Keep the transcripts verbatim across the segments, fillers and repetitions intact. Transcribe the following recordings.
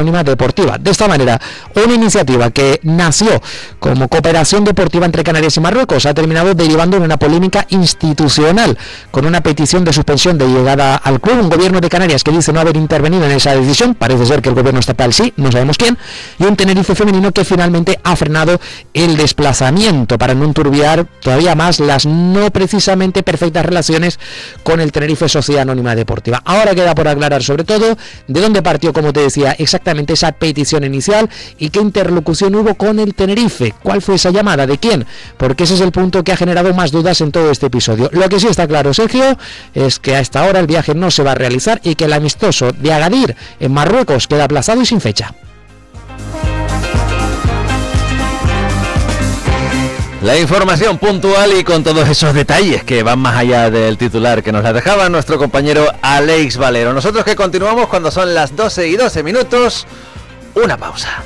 Anónima Deportiva. De esta manera, una iniciativa que nació como cooperación deportiva entre Canarias y Marruecos ha terminado derivando en una polémica institucional, con una petición de suspensión de llegada al club, un gobierno de Canarias que dice no haber intervenido en esa decisión, parece ser que el gobierno estatal sí, no sabemos quién, y un Tenerife femenino que finalmente ha frenado el desplazamiento para no enturbiar todavía más las no precisamente perfectas relaciones con el Tenerife Sociedad Anónima Deportiva. Ahora queda por aclarar sobre todo de dónde partió, como te decía, exactamente esa petición inicial y qué interlocución hubo con el Tenerife, cuál fue esa llamada, de quién, porque ese es el punto que ha generado más dudas en todo este episodio. Lo que sí está claro, Sergio, es que a esta hora el viaje no se va a realizar y que el amistoso de Agadir en Marruecos queda aplazado y sin fecha. La información puntual y con todos esos detalles que van más allá del titular que nos la dejaba nuestro compañero Alex Valero. Nosotros que continuamos cuando son las doce y doce minutos, una pausa.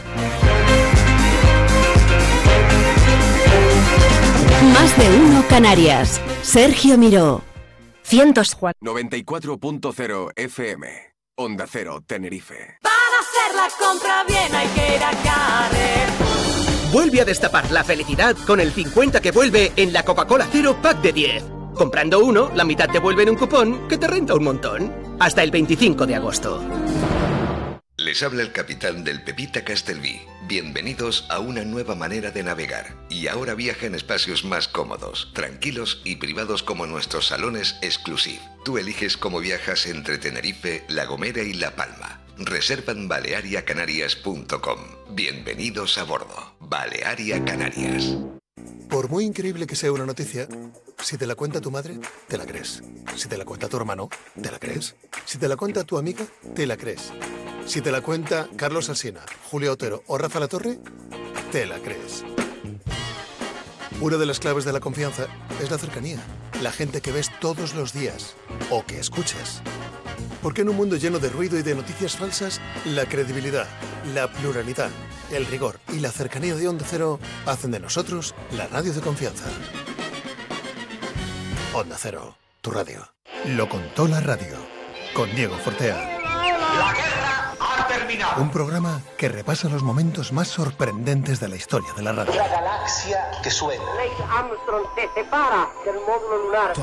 Más de uno Canarias. Sergio Miró. Cientos Juan. noventa y cuatro punto cero F M. Onda Cero, Tenerife. Para hacer la compra bien hay que ir a Carrefour. Vuelve a destapar la felicidad con el cincuenta que vuelve en la Coca-Cola Cero Pack de diez. Comprando uno, la mitad te vuelve en un cupón que te renta un montón. Hasta el veinticinco de agosto. Les habla el capitán del Pepita Castelví. Bienvenidos a una nueva manera de navegar. Y ahora viaja en espacios más cómodos, tranquilos y privados como nuestros salones exclusive. Tú eliges cómo viajas entre Tenerife, La Gomera y La Palma. Reserva en balearia canarias punto com. Bienvenidos a bordo. Balearia Canarias. Por muy increíble que sea una noticia, si te la cuenta tu madre, te la crees. Si te la cuenta tu hermano, te la crees. Si te la cuenta tu amiga, te la crees. Si te la cuenta Carlos Alsina, Julio Otero o Rafa Latorre, te la crees. Una de las claves de la confianza es la cercanía. La gente que ves todos los días o que escuchas. Porque en un mundo lleno de ruido y de noticias falsas, la credibilidad, la pluralidad, el rigor y la cercanía de Onda Cero hacen de nosotros la radio de confianza. Onda Cero, tu radio. Lo contó la radio, con Diego Fortea. La guerra ha terminado. Un programa que repasa los momentos más sorprendentes de la historia de la radio. La galaxia que suena. Neil Armstrong se separa del módulo lunar.